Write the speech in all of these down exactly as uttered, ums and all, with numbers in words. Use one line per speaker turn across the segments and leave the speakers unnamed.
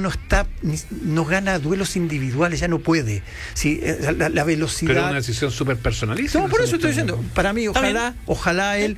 no está, no gana duelos individuales, ya no puede. Sí, la, la velocidad.
Pero es una decisión súper personalista.
No, por eso estoy diciendo. Para mí, ojalá, ojalá él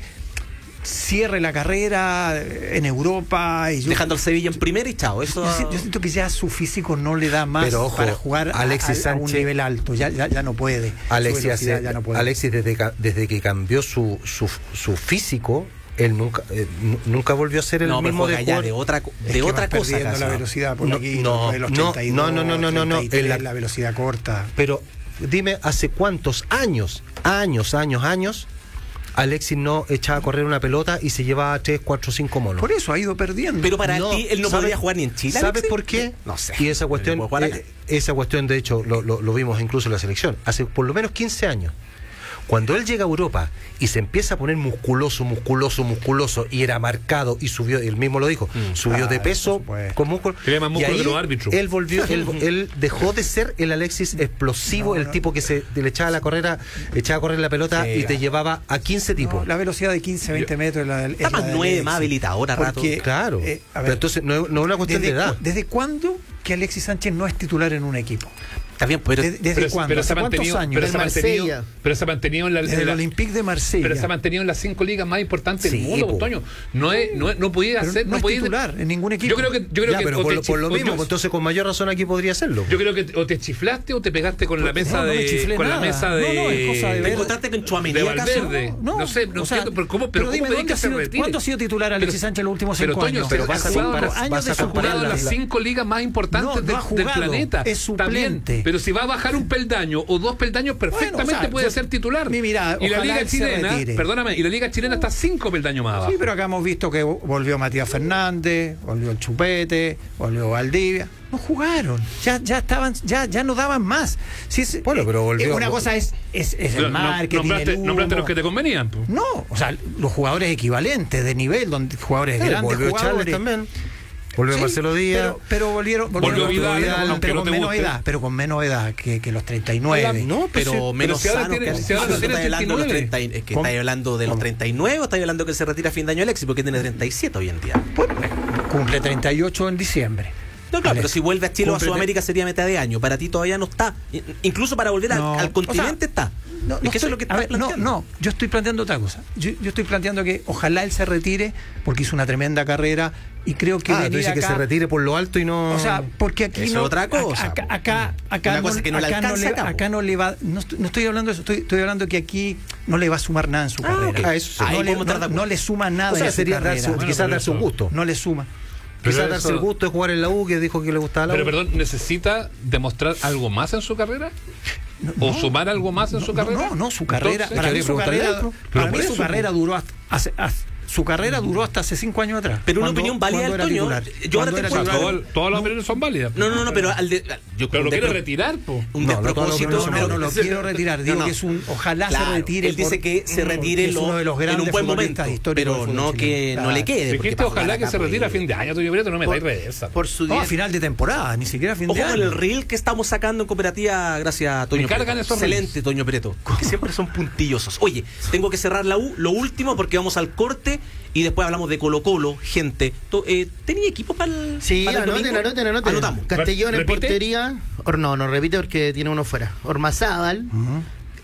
cierre la carrera en Europa y yo,
dejando al Sevilla en primera y chao. Eso...
Yo, yo siento que ya su físico no le da más.
Pero, ojo,
para jugar
Alexis
a, a, a un
Sánchez,
nivel alto, ya, ya, ya no puede.
Alexis, hace,
ya no puede.
Alexis desde, desde que cambió su, su, su físico, él nunca eh, nunca volvió a ser el
no,
mismo de,
ya de otra de
es
otra
que
cosa
perdiendo la velocidad por
no,
aquí,
no,
de los
no,
treinta y dos,
no, no, no, no, no,
treinta y tres,
la,
la velocidad corta.
Pero dime, ¿hace cuántos años, años, años, años Alexis no echaba a correr una pelota y se llevaba tres, cuatro, cinco monos?
Por eso ha ido perdiendo.
Pero para
no,
ti él no
¿sabe,
podría jugar ni en Chile.
¿Sabes
Alexis?
por qué?
No sé.
Y esa cuestión, eh, esa cuestión de hecho lo, lo, lo vimos incluso en la selección hace por lo menos quince años. Cuando él llega a Europa y se empieza a poner musculoso, musculoso, musculoso, y era marcado y subió, él mismo lo dijo, mm, subió ah, de peso con músculo.
Tiene más músculo que los árbitros.
Él volvió, él, él dejó de ser el Alexis explosivo, no, el no, tipo que se le echaba la carrera, echaba a correr la pelota sí, y te llevaba a quince tipos. No,
la velocidad de quince, veinte metros es la del.
Está más nueve, más habilitadora, rato.
Claro. Eh, pero entonces no, no es una cuestión
desde,
de edad.
¿Desde cuándo que Alexis Sánchez no es titular en un equipo?
Está bien, pero
¿Desde, desde
pero,
cuándo?
Pero
¿Hace cuántos años?
Pero se, mantenido, pero se ha mantenido en la,
desde
en la,
el Olympique de Marsella.
Pero se ha mantenido en las cinco ligas más importantes
sí,
del mundo, Toño. No es, no, es, no podía
pero
hacer,
no,
no
es
podía
titular en ningún equipo.
Yo creo que, yo creo
ya,
que
pero por, te, por lo mismo, yo, entonces con mayor razón aquí podría hacerlo.
Yo creo que o te chiflaste o te pegaste con la mesa
no, no
de, con
nada.
la mesa de,
no, no, es cosa de,
¿te encontraste con Chuamení
de Valverde?
No,
no sé, no
o sea,
entiendo, pero cómo, pero,
pero dime,
cómo
¿dónde ha sido, ¿cuándo ha sido titular Alexis Sánchez en los últimos cinco
pero, Toño,
años?
Pero vas a
comparar,
años
vas
de
a comparar
las cinco ligas más importantes
no,
del,
no
del planeta.
Es suplente.
Pero si va a bajar un peldaño o dos peldaños, perfectamente bueno, o sea, puede ser titular.
Mi mirada,
y la liga chilena, perdóname, y la liga chilena está cinco peldaños más abajo.
Sí, pero acá hemos visto que volvió Matías Fernández, volvió el Chupete, volvió Valdivia. No jugaron, ya ya estaban, ya ya no daban más. Si es,
bueno, pero volvió.
Eh, una cosa es, es, es el marketing.
Nombraste, nombraste los que te convenían. Pues.
No, o sea, los jugadores equivalentes de nivel, donde jugadores sí, grandes,
volvió
jugadores.
Charles también. Volvió sí, Marcelo Díaz.
Pero, pero volvieron, volvieron
volvió Vidal,
Vidal,
aunque
pero
no
con
te
menos
guste.
edad, pero con menos edad que, que los treinta y nueve.
No, pero, pero menos
pero si
sano.
Tiene,
que,
si ahora
ah,
tiene
hablando de los treinta, es que estáis hablando de los treinta y nueve o estáis hablando que se retira a fin de año Alexis, porque tiene treinta y siete hoy en día.
Bueno, cumple treinta y ocho en diciembre.
No, claro, pero si vuelve a Chile o a Sudamérica sería mitad de año. Para ti todavía no está. Incluso para volver
no,
al, al continente o sea, está.
No,
es
no
que
estoy,
eso es lo que
a ver, no, no, yo estoy planteando otra cosa. Yo, yo estoy planteando que ojalá él se retire porque hizo una tremenda carrera y creo que
ah,
venir
tú dices
acá,
que se retire por lo alto y no.
O sea, porque aquí
eso
no.
Es otra cosa.
Acá, acá, acá,
una
no,
cosa que no
acá,
le
no le,
acá,
acá no le va. No estoy, no estoy hablando de eso. Estoy, estoy hablando que aquí no le va a sumar nada en su
ah,
carrera.
Okay.
Ah, eso sí.
no, le, no, no le suma nada.
O sea,
en
sería
su
darse,
carrera.
bueno, quizás darse un gusto.
No le suma.
Quizás darse el gusto de jugar en la U, que dijo que le gustaba la
pero,
U.
Pero perdón, ¿necesita demostrar algo más en su carrera?
No,
¿O
no,
sura algo más en
no,
su carrera?
No, no, su carrera.
Entonces,
para mí su carrera, para mí su carrera duró hasta, hace, hace, su carrera duró hasta hace cinco años atrás.
Pero una
cuando,
opinión válida del Toño.
Yo ahora te puedo. Todas, todas las opiniones son válidas.
No, no, no, pero al de,
yo pero lo quiere retirar, po.
Un
no,
despropósito.
No, no, no, no, lo quiero retirar. Digo no, no. que es un. Ojalá
claro,
se retire.
Él dice que se retire
es uno de los grandes
en un buen momento, pero no que
claro.
no le quede.
Dijiste ojalá que se retire a fin de año, Toño Prieto, no me dais reversa.
Por su
no, a final de temporada, ni siquiera a fin de año.
Ojo con el reel que estamos sacando en cooperativa, gracias a Toño Prieto. Excelente, Toño Prieto. Que siempre son puntillosos. Oye, tengo que cerrar la U, lo último, porque vamos al corte y después hablamos de Colo Colo, gente. Eh, ¿Tenía equipo para el
Sí,
para el
anoten, anoten, anoten.
Anotamos.
Castellón en
¿Repite?
portería. Or, no, no repite porque tiene uno fuera. Ormazábal, uh-huh.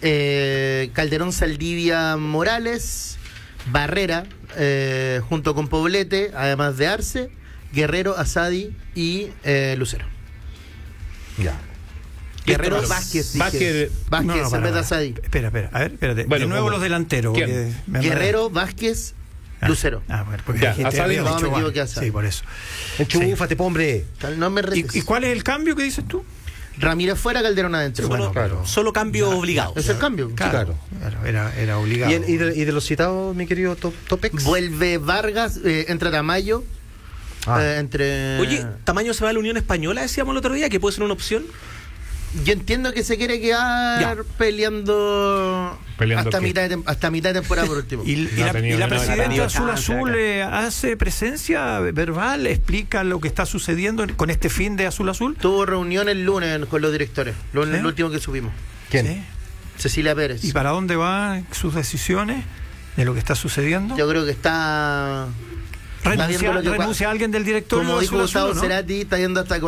eh, Calderón, Saldivia, Morales, Barrera, eh, junto con Poblete, además de Arce, Guerrero, Asadi y eh, Lucero.
Ya.
Guerrero
Esto,
Vázquez.
Vázquez,
Vázquez,
no, no,
en
para,
vez de
para.
Asadi.
Espera, espera, a ver, espérate.
Bueno,
de nuevo
¿cómo?
los delanteros.
¿Quién?
Guerrero, Vázquez,
Ah,
Lucero.
Ah, bueno, porque
ya,
dijiste,
Asadi,
había
no,
dicho
me equivoqué,
Vázquez.
Asadi.
Sí, por eso.
Enchúfate, sí. hombre.
No me
¿Y, ¿Y cuál es el cambio que dices tú?
Ramírez fuera, Calderón adentro.
Solo,
Bueno,
claro. Solo cambio
Claro.
obligado.
Es el cambio.
Claro, claro. Era, era obligado.
¿Y, el, y, de, ¿Y de los citados, mi querido Top, Topex?
Vuelve Vargas, eh, entra Tamayo.
Ah.
Eh, entre...
Oye, ¿Tamayo se va a la Unión Española? Decíamos el otro día, que puede ser una opción.
Yo entiendo que se quiere quedar
Ya.
peleando,
¿Peleando
hasta,
qué?
mitad de tem- hasta mitad de temporada por último.
Y, y
No
la,
ha tenido-
y la
no ha
presidenta
tenido
Azul
chance
Azul
acá.
eh, hace presencia verbal, explica lo que está sucediendo con este fin de Azul Azul.
Tuvo reunión el lunes con los directores, lo,
¿Sí?
el último que subimos.
¿Quién?
¿Sí?
Cecilia Pérez.
¿Y para dónde van sus decisiones de lo que está sucediendo?
Yo creo que está...
¿Renuncia,
viendo lo que
renuncia alguien del directorio
Como
de
dijo
Azul Azul,
Gustavo
¿no?
Cerati, está yendo hasta